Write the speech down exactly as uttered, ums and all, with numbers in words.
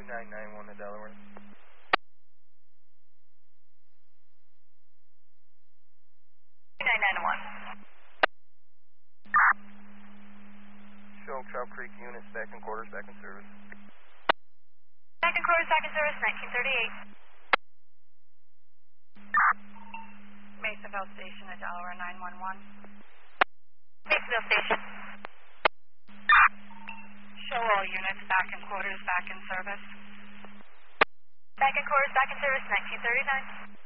nine nine one to Delaware. nine nine one. Show Trout Creek units back in quarters, back in service. Back in quarters, back in service, nineteen thirty-eight. Masonville Station at Delaware nine one one. Masonville Station. Show all units back in quarters, back in service. Back in quarters, back in service, nineteen thirty-nine.